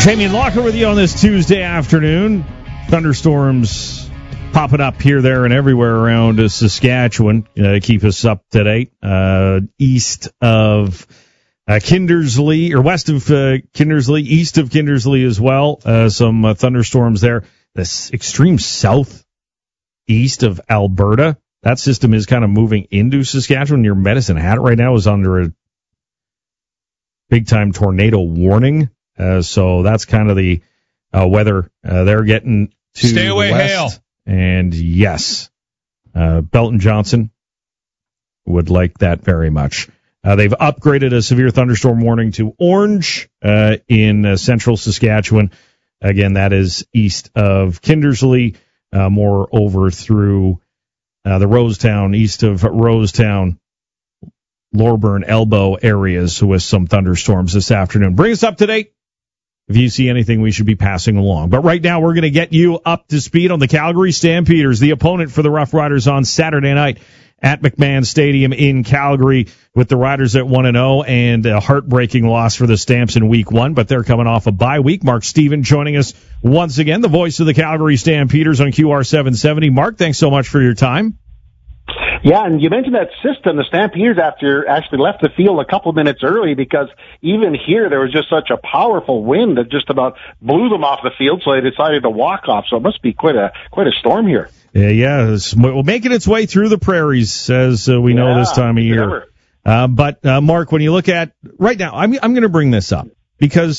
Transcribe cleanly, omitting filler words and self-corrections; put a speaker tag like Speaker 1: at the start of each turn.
Speaker 1: Jamie and Locker with you on this Tuesday afternoon. Thunderstorms popping up here, there, and everywhere around Saskatchewan. Keep us up to date. East of Kindersley, or west of Kindersley, east of Kindersley as well. Some thunderstorms there. This extreme southeast of Alberta. That system is kind of moving into Saskatchewan. Near Medicine Hat right now is under a big-time tornado warning. So that's kind of the weather they're getting to.
Speaker 2: Stay away,
Speaker 1: the west.
Speaker 2: hail.
Speaker 1: And yes, Belton Johnson would like that very much. They've upgraded a severe thunderstorm warning to orange in central Saskatchewan. Again, that is east of Kindersley, more over through the Rosetown, east of Rosetown, Lorburn, Elbow areas with some thunderstorms this afternoon. Bring us up to date if you see anything we should be passing along. But right now, we're going to get you up to speed on the Calgary Stampeders, the opponent for the Rough Riders on Saturday night at McMahon Stadium in Calgary, with the Riders at 1-0 and a heartbreaking loss for the Stamps in Week 1, but they're coming off a bye week. Mark Stephen joining us once again, the voice of the Calgary Stampeders on QR 770. Mark, thanks so much for your time.
Speaker 3: Yeah, and you mentioned that system, the Stampeders actually left the field a couple minutes early, because even here there was just such a powerful wind that just about blew them off the field, so they decided to walk off. So it must be quite a storm here.
Speaker 1: Yeah, it's making its way through the prairies, as we know this time of year. But Mark, when you look at right now, I'm going to bring this up because